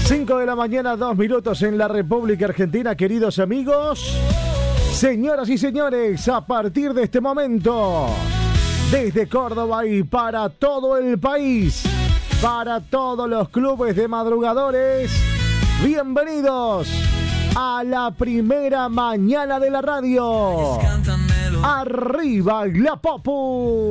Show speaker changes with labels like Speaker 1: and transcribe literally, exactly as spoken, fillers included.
Speaker 1: cinco de la mañana, dos minutos en la República Argentina, queridos amigos. Señoras y señores, a partir de este momento, desde Córdoba y para todo el país, para todos los clubes de madrugadores, bienvenidos a la primera mañana de la radio. Arriba la Popu.